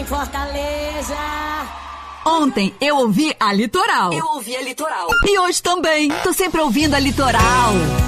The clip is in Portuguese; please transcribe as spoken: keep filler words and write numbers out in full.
Fortaleza. Ontem eu ouvi a Litoral. Eu ouvi a Litoral. E hoje também. Tô sempre ouvindo a Litoral.